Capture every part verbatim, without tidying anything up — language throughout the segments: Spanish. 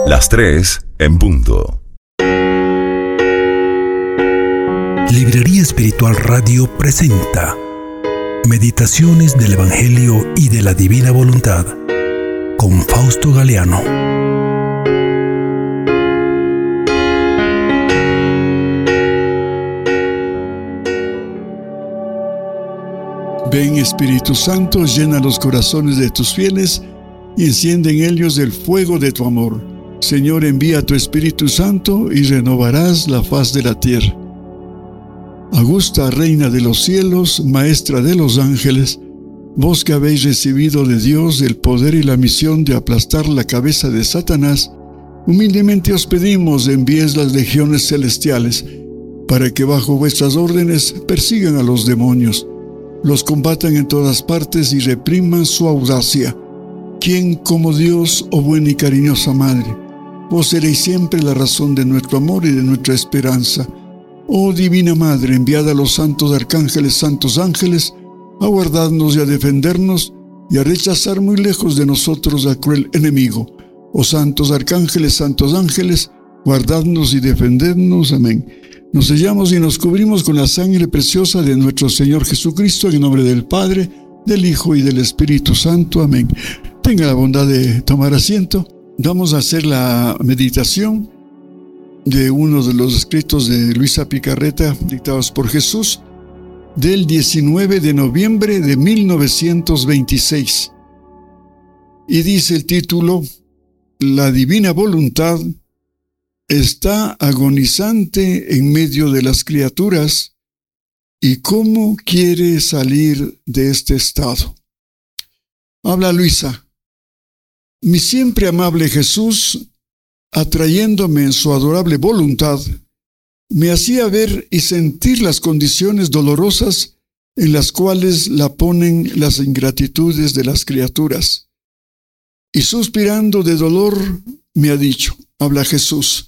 Las tres en punto. Librería Espiritual Radio presenta Meditaciones del Evangelio y de la Divina Voluntad con Fausto Galeano. Ven, Espíritu Santo, llena los corazones de tus fieles y enciende en ellos el fuego de tu amor. Señor, envía tu Espíritu Santo y renovarás la faz de la tierra. Augusta Reina de los cielos, Maestra de los ángeles, vos que habéis recibido de Dios el poder y la misión de aplastar la cabeza de Satanás, humildemente os pedimos envíes las legiones celestiales para que bajo vuestras órdenes persigan a los demonios, los combatan en todas partes y repriman su audacia. ¿Quién como Dios, oh buena y cariñosa Madre? Vos seréis siempre la razón de nuestro amor y de nuestra esperanza. Oh Divina Madre, enviada a los santos arcángeles, santos ángeles, a guardarnos y a defendernos y a rechazar muy lejos de nosotros al cruel enemigo. Oh santos arcángeles, santos ángeles, guardadnos y defendernos. Amén. Nos sellamos y nos cubrimos con la sangre preciosa de nuestro Señor Jesucristo, en nombre del Padre, del Hijo y del Espíritu Santo. Amén. Tenga la bondad de tomar asiento. Vamos a hacer la meditación de uno de los escritos de Luisa Picarreta, dictados por Jesús, del diecinueve de noviembre de mil novecientos veintiséis. Y dice el título: La divina voluntad está agonizante en medio de las criaturas y cómo quiere salir de este estado. Habla Luisa. Mi siempre amable Jesús, atrayéndome en su adorable voluntad, me hacía ver y sentir las condiciones dolorosas en las cuales la ponen las ingratitudes de las criaturas. Y suspirando de dolor, me ha dicho, habla Jesús: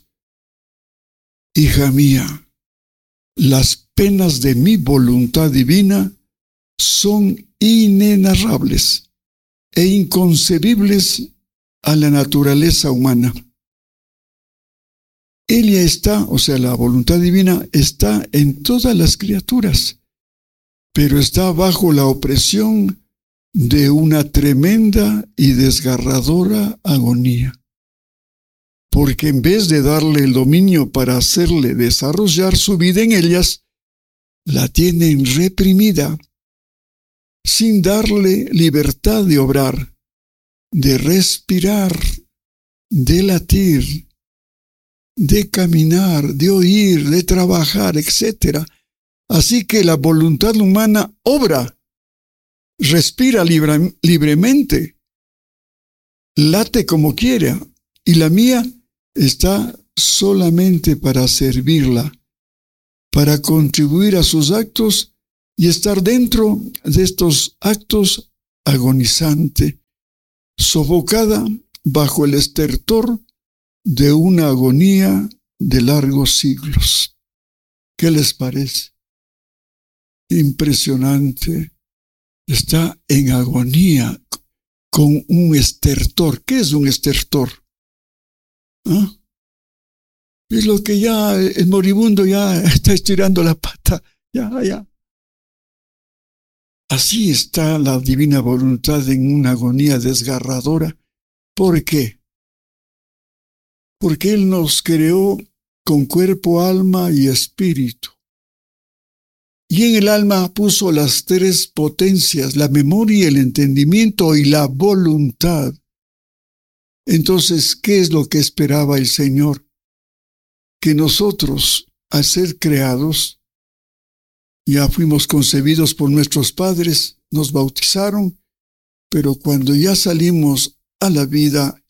Hija mía, las penas de mi voluntad divina son inenarrables e inconcebibles a la naturaleza humana. Ella está, o sea, la voluntad divina está en todas las criaturas, pero está bajo la opresión de una tremenda y desgarradora agonía. Porque en vez de darle el dominio para hacerle desarrollar su vida en ellas, la tienen reprimida, sin darle libertad de obrar, de respirar, de latir, de caminar, de oír, de trabajar, etcétera. Así que la voluntad humana obra, respira libre, libremente, late como quiera, y la mía está solamente para servirla, para contribuir a sus actos y estar dentro de estos actos agonizante, sofocada bajo el estertor de una agonía de largos siglos. ¿Qué les parece? Impresionante. Está en agonía con un estertor. ¿Qué es un estertor? ¿Ah? Es lo que ya el moribundo ya está estirando la pata. Ya, ya. Así está la divina voluntad en una agonía desgarradora. ¿Por qué? Porque Él nos creó con cuerpo, alma y espíritu. Y en el alma puso las tres potencias, la memoria, el entendimiento y la voluntad. Entonces, ¿qué es lo que esperaba el Señor? Que nosotros, al ser creados, ya fuimos concebidos por nuestros padres, nos bautizaron, pero cuando ya salimos a la vida,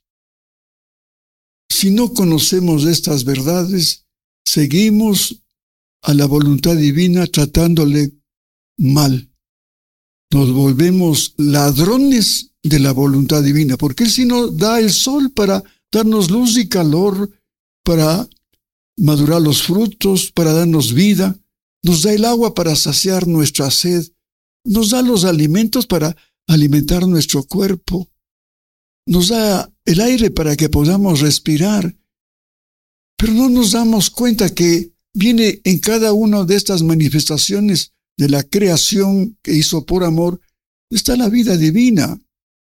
si no conocemos estas verdades, seguimos a la voluntad divina tratándole mal. Nos volvemos ladrones de la voluntad divina, porque Él sí nos da el sol para darnos luz y calor, para madurar los frutos, para darnos vida, nos da el agua para saciar nuestra sed, nos da los alimentos para alimentar nuestro cuerpo, nos da el aire para que podamos respirar. Pero no nos damos cuenta que viene en cada una de estas manifestaciones de la creación que hizo por amor, está la vida divina.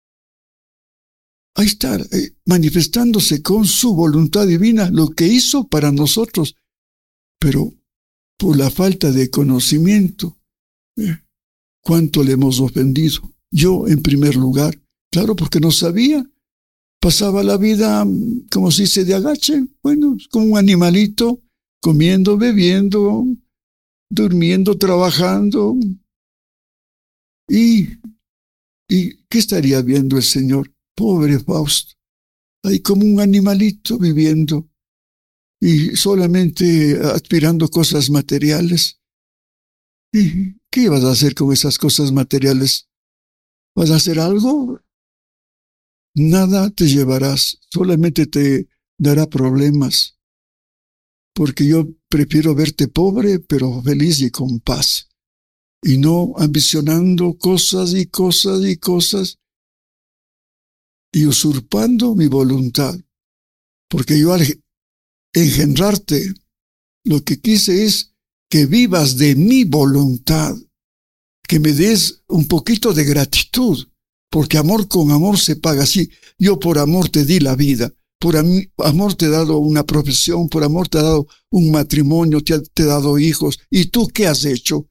Ahí está, eh, manifestándose con su voluntad divina lo que hizo para nosotros. Pero por la falta de conocimiento, eh, ¿cuánto le hemos ofendido? Yo, en primer lugar, claro, porque no sabía. Pasaba la vida, como si se de agache, bueno, como un animalito, comiendo, bebiendo, durmiendo, trabajando. ¿Y, y qué estaría viendo el Señor? Pobre Fausto, ahí como un animalito viviendo y solamente aspirando cosas materiales. ¿Y qué vas a hacer con esas cosas materiales? ¿Vas a hacer algo? Nada te llevarás, solamente te dará problemas. Porque yo prefiero verte pobre, pero feliz y con paz. Y no ambicionando cosas y cosas y cosas y usurpando mi voluntad. Porque yo al engendrarte, lo que quise es que vivas de mi voluntad, que me des un poquito de gratitud, porque amor con amor se paga así. Yo por amor te di la vida, por am- amor te he dado una profesión, por amor te he dado un matrimonio, te, te he dado hijos. ¿Y tú qué has hecho?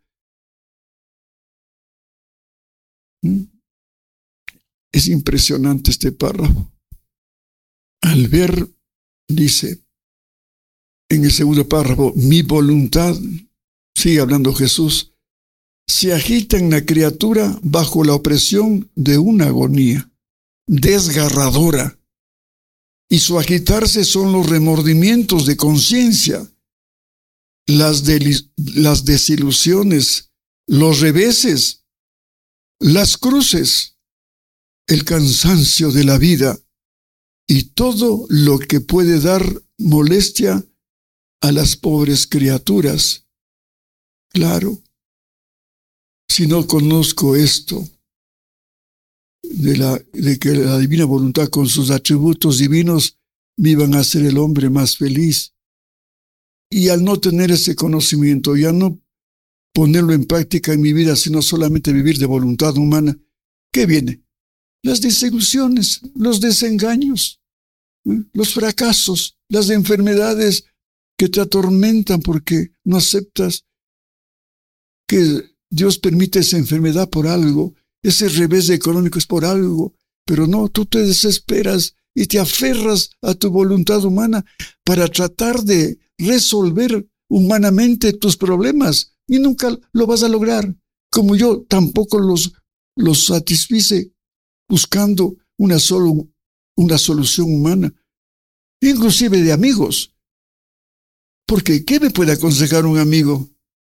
¿Mm? Es impresionante este párrafo. Al ver, dice, en el segundo párrafo, mi voluntad, sigue hablando Jesús, se agita en la criatura bajo la opresión de una agonía desgarradora, y su agitarse son los remordimientos de conciencia, las, deli- las desilusiones, los reveses, las cruces, el cansancio de la vida y todo lo que puede dar molestia a las pobres criaturas. Claro, si no conozco esto de, la, de que la divina voluntad con sus atributos divinos me iban a hacer el hombre más feliz, y al no tener ese conocimiento y al no ponerlo en práctica en mi vida, sino solamente vivir de voluntad humana, ¿qué viene? Las desilusiones, los desengaños, ¿eh? Los fracasos, las enfermedades que te atormentan porque no aceptas que Dios permite esa enfermedad por algo, ese revés económico es por algo, pero no, tú te desesperas y te aferras a tu voluntad humana para tratar de resolver humanamente tus problemas y nunca lo vas a lograr, como yo tampoco los, los satisfice buscando una, solo, una solución humana, inclusive de amigos. Porque ¿qué me puede aconsejar un amigo?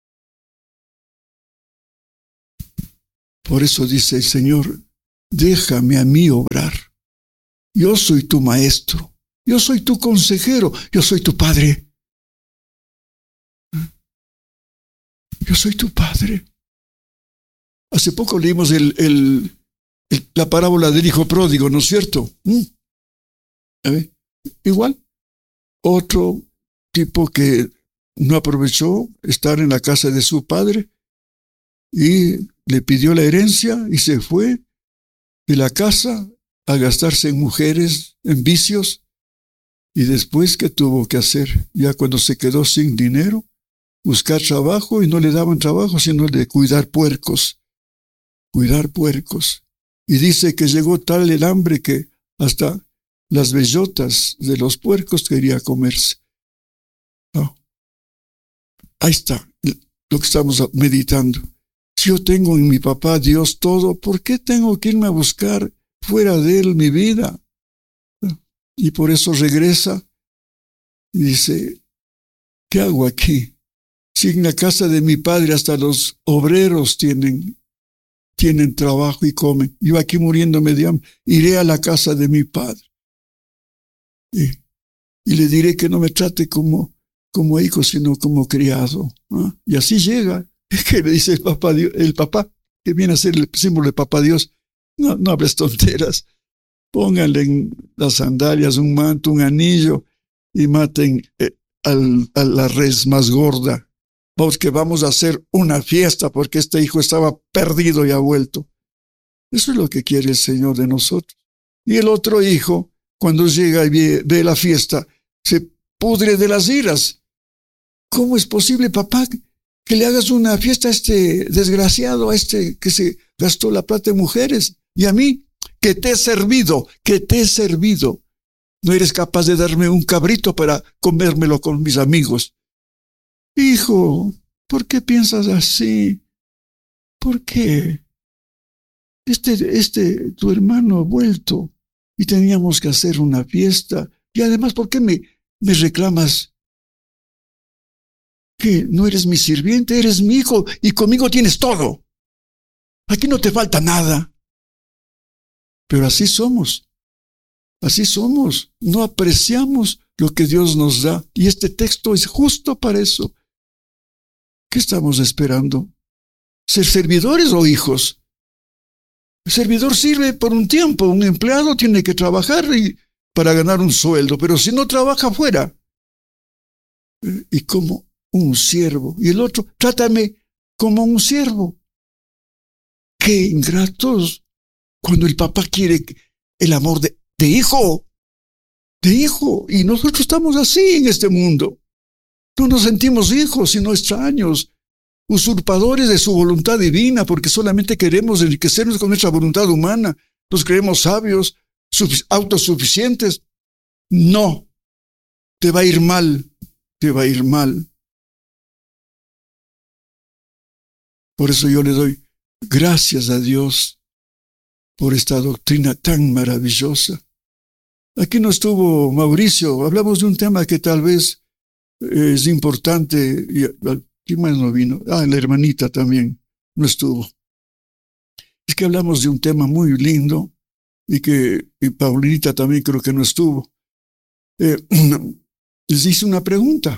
Por eso dice el Señor, déjame a mí obrar. Yo soy tu maestro, yo soy tu consejero, yo soy tu padre. Yo soy tu padre. Hace poco leímos el... el la parábola del hijo pródigo, ¿no es cierto? ¿Mm? A ver, igual, otro tipo que no aprovechó estar en la casa de su padre y le pidió la herencia y se fue de la casa a gastarse en mujeres, en vicios, y después, ¿qué tuvo que hacer? Ya cuando se quedó sin dinero, buscar trabajo, y no le daban trabajo, sino el de cuidar puercos, cuidar puercos. Y dice que llegó tal el hambre que hasta las bellotas de los puercos quería comerse. No. Ahí está lo que estamos meditando. Si yo tengo en mi papá Dios todo, ¿por qué tengo que irme a buscar fuera de él mi vida? Y por eso regresa y dice, ¿qué hago aquí? Si en la casa de mi padre hasta los obreros tienen tienen trabajo y comen. Yo aquí muriéndome de hambre, iré a la casa de mi padre. Y, y le diré que no me trate como, como hijo, sino como criado. ¿Ah? Y así llega. ¿Qué le dice el papá, Dios, el papá, que viene a ser el símbolo de papá Dios? No, no hables tonteras. pónganle en las sandalias un manto, un anillo y maten eh, al, a la res más gorda. Vamos que vamos a hacer una fiesta porque este hijo estaba perdido y ha vuelto. Eso es lo que quiere el Señor de nosotros. Y el otro hijo, cuando llega y ve, ve la fiesta, se pudre de las iras. ¿Cómo es posible, papá, que le hagas una fiesta a este desgraciado, a este que se gastó la plata de mujeres? Y a mí, que te he servido, que te he servido. No eres capaz de darme un cabrito para comérmelo con mis amigos. Hijo, ¿por qué piensas así? ¿Por qué? Este, este, tu hermano ha vuelto y teníamos que hacer una fiesta. Y además, ¿por qué me, me reclamas que no eres mi sirviente? Eres mi hijo y conmigo tienes todo. Aquí no te falta nada. Pero así somos. Así somos. No apreciamos lo que Dios nos da. Y este texto es justo para eso. ¿Qué estamos esperando? ¿Ser servidores o hijos? El servidor sirve por un tiempo. Un empleado tiene que trabajar y, para ganar un sueldo, pero si no trabaja fuera. Y como un siervo. Y el otro, trátame como un siervo. ¡Qué ingratos! Cuando el papá quiere el amor de, de hijo. De hijo. Y nosotros estamos así en este mundo. No nos sentimos hijos, sino extraños, usurpadores de su voluntad divina, porque solamente queremos enriquecernos con nuestra voluntad humana. Nos creemos sabios, autosuficientes. No, te va a ir mal, te va a ir mal. Por eso yo le doy gracias a Dios por esta doctrina tan maravillosa. Aquí no estuvo Mauricio, hablamos de un tema que tal vez es importante. ¿Quién más no vino? Ah, la hermanita también no estuvo. Es que hablamos de un tema muy lindo y que y Paulinita también creo que no estuvo. Eh, les hice una pregunta.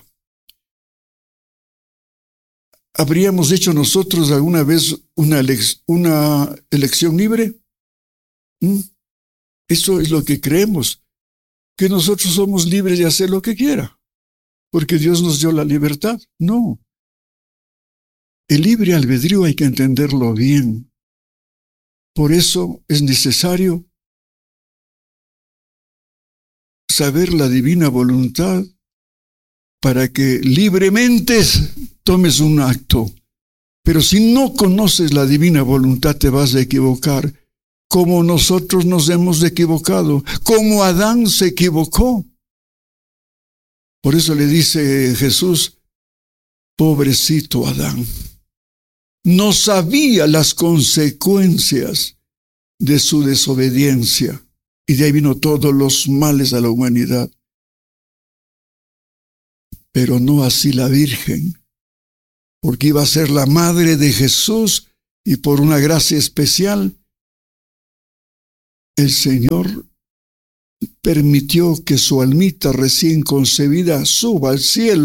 ¿Habríamos hecho nosotros alguna vez una, elec- una elección libre? ¿Mm? Eso es lo que creemos, que nosotros somos libres de hacer lo que quiera, porque Dios nos dio la libertad. No. El libre albedrío hay que entenderlo bien. Por eso es necesario saber la divina voluntad para que libremente tomes un acto. Pero si no conoces la divina voluntad te vas a equivocar, como nosotros nos hemos equivocado, como Adán se equivocó. Por eso le dice Jesús, pobrecito Adán. No sabía las consecuencias de su desobediencia y de ahí vino todos los males a la humanidad. Pero no así la Virgen, porque iba a ser la madre de Jesús y por una gracia especial el Señor permitió que su almita recién concebida suba al cielo